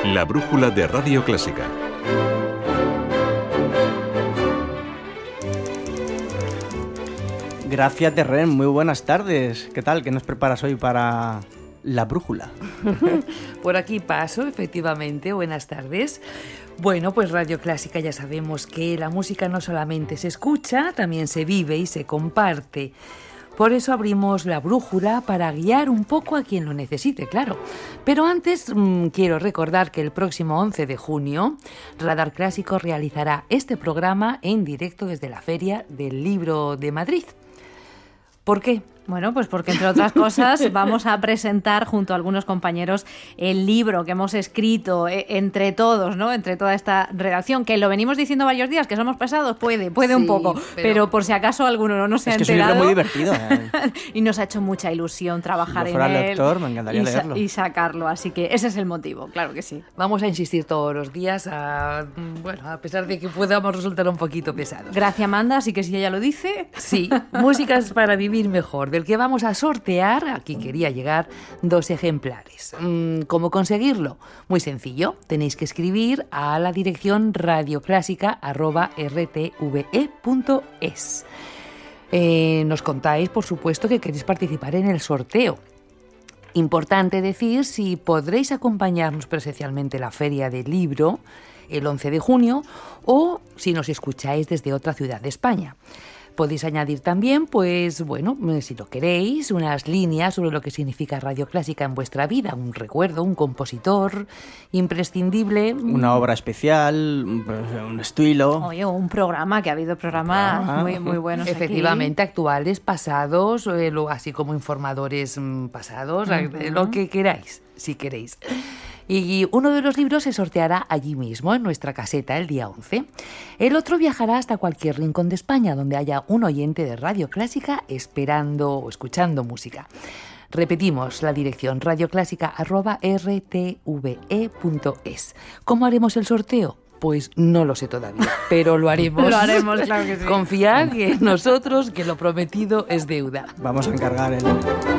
La brújula de Radio Clásica. Gracias, Terren. Muy buenas tardes. ¿Qué tal? ¿Qué nos preparas hoy para la brújula? Por aquí paso, efectivamente. Buenas tardes. Bueno, pues Radio Clásica ya sabemos que la música no solamente se escucha, también se vive y se comparte. Por eso abrimos la brújula para guiar un poco a quien lo necesite, claro. Pero antes quiero recordar que el próximo 11 de junio Radar Clásico realizará este programa en directo desde la Feria del Libro de Madrid. ¿Por qué? Bueno, pues porque entre otras cosas vamos a presentar junto a algunos compañeros el libro que hemos escrito entre todos, ¿no? Entre toda esta redacción, que lo venimos diciendo varios días, que somos pesados, puede sí, un poco, pero por si acaso alguno no se ha enterado. Es un libro muy divertido. Y nos ha hecho mucha ilusión trabajar en él. Lector, me encantaría leerlo. Y sacarlo, así que ese es el motivo, claro que sí. Vamos a insistir todos los días, a pesar de que podamos resultar un poquito pesados. Gracias, Amanda, así que si ella lo dice... Sí, Músicas para vivir mejor, del que vamos a sortear, aquí quería llegar, 2 ejemplares. ¿Cómo conseguirlo? Muy sencillo, tenéis que escribir a la dirección radioclásica@rtve.es. Nos contáis, por supuesto, que queréis participar en el sorteo. Importante decir si podréis acompañarnos presencialmente a la Feria del Libro el 11 de junio o si nos escucháis desde otra ciudad de España. Podéis añadir también, pues bueno, si lo queréis, unas líneas sobre lo que significa Radio Clásica en vuestra vida, un recuerdo, un compositor imprescindible. Una obra especial, un estilo. Oye, un programa, que ha habido programas muy buenos. Efectivamente, aquí. Actuales, pasados, así como informadores pasados, lo que queráis, si queréis. Y uno de los libros se sorteará allí mismo, en nuestra caseta, el día 11. El otro viajará hasta cualquier rincón de España donde haya un oyente de Radio Clásica esperando o escuchando música. Repetimos la dirección, radioclásica@rtve.es. ¿Cómo haremos el sorteo? Pues no lo sé todavía, pero lo haremos. Lo haremos, claro que sí. Confiad que nosotros, que lo prometido es deuda. Vamos a encargar el...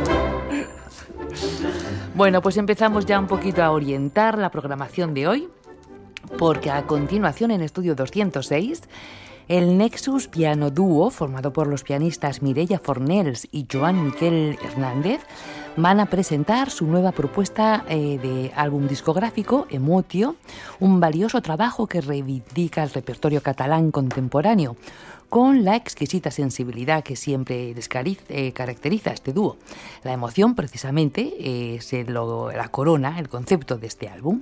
Bueno, pues empezamos ya un poquito a orientar la programación de hoy, porque a continuación en Estudio 206, el Nexus Piano Dúo, formado por los pianistas Mireia Fornells y Joan Miquel Hernández, van a presentar su nueva propuesta de álbum discográfico, Emotio, un valioso trabajo que reivindica el repertorio catalán contemporáneo, con la exquisita sensibilidad que siempre les caracteriza a este dúo. La emoción, precisamente, es la corona, el concepto de este álbum.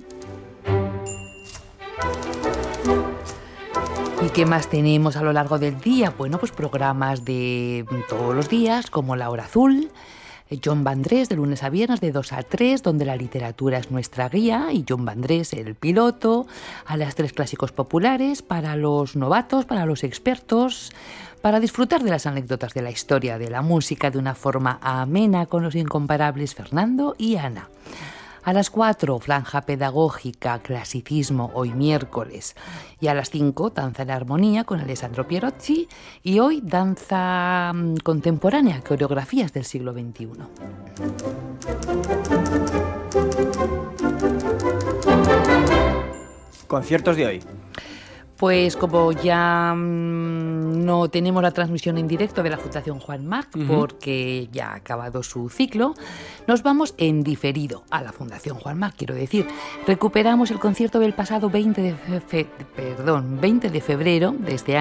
¿Y qué más tenemos a lo largo del día? Bueno, pues programas de todos los días, como La Hora Azul, John Vandrés, de lunes a viernes, de 2 a 3, donde la literatura es nuestra guía, y John Vandrés, el piloto, a las 3 clásicos populares, para los novatos, para los expertos, para disfrutar de las anécdotas de la historia de la música de una forma amena con los incomparables Fernando y Ana. A las 4, franja pedagógica, clasicismo, hoy miércoles. Y a las 5, danza en armonía con Alessandro Pierozzi. Y hoy, danza contemporánea, coreografías del siglo XXI. Conciertos de hoy. Pues como ya no tenemos la transmisión en directo de la Fundación Juan March, porque ya ha acabado su ciclo, nos vamos en diferido a la Fundación Juan March, quiero decir. Recuperamos el concierto del pasado 20 de febrero de este año.